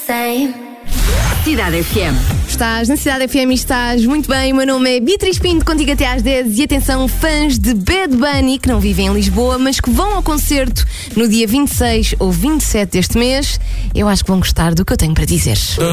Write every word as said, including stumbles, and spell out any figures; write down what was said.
same. Cidade F M. Estás na Cidade F M e estás muito bem. O meu nome é Beatriz Pinto, contigo até às dez. E atenção, fãs de Bad Bunny que não vivem em Lisboa, mas que vão ao concerto no dia vinte e seis ou vinte e sete deste mês, eu acho que vão gostar do que eu tenho para dizer.